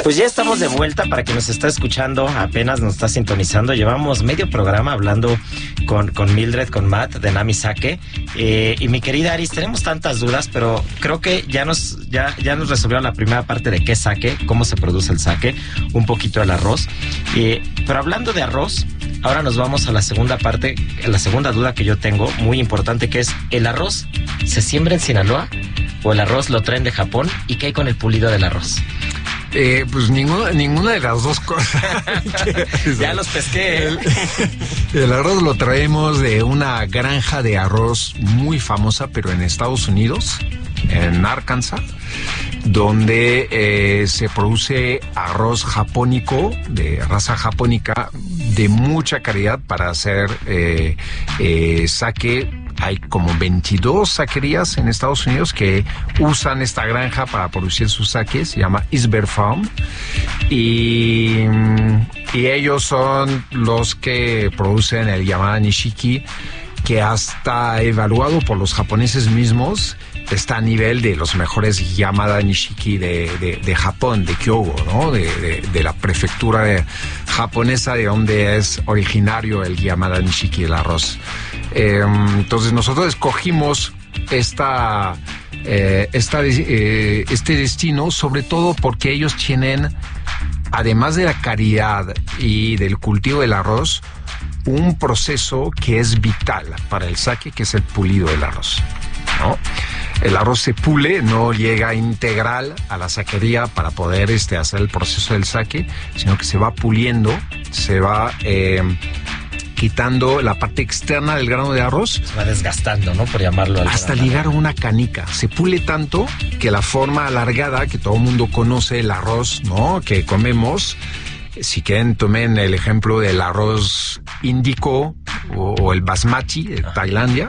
Pues ya estamos de vuelta. Para quien nos está escuchando, apenas nos está sintonizando, llevamos medio programa hablando con Mildred, con Matt de Nami Sake, y mi querida Aris, tenemos tantas dudas, pero creo que ya nos resolvieron la primera parte de qué es sake, cómo se produce el sake, un poquito del arroz, pero hablando de arroz, ahora nos vamos a la segunda parte, la segunda duda que yo tengo, muy importante, que es: ¿el arroz se siembra en Sinaloa o el arroz lo traen de Japón? ¿Y qué hay con el pulido del arroz? Pues ninguna de las dos cosas. Ya los pesqué. El arroz lo traemos de una granja de arroz muy famosa, pero en Estados Unidos, en Arkansas, donde se produce arroz japónico, de raza japónica, de mucha calidad para hacer sake. Hay como 22 saquerías en Estados Unidos que usan esta granja para producir sus sake. Se llama Isberg Farm. Y ellos son los que producen el Yamada Nishiki, que hasta evaluado por los japoneses mismos está a nivel de los mejores Yamada Nishiki de Japón, de Kyogo, ¿no? De la prefectura japonesa, de donde es originario el Yamada Nishiki, el arroz. Entonces nosotros escogimos este destino, sobre todo porque ellos tienen, además de la calidad y del cultivo del arroz, un proceso que es vital para el sake, que es el pulido del arroz, ¿no? El arroz se pule, no llega integral a la saquería para poder hacer el proceso del sake, sino que se va puliendo, se va quitando la parte externa del grano de arroz. Se va desgastando, ¿no? Por llamarlo algo. Hasta llegar a una canica. Se pule tanto que la forma alargada, que todo el mundo conoce, el arroz, ¿no?, que comemos. Si quieren, tomen el ejemplo del arroz índico o el basmati de Tailandia.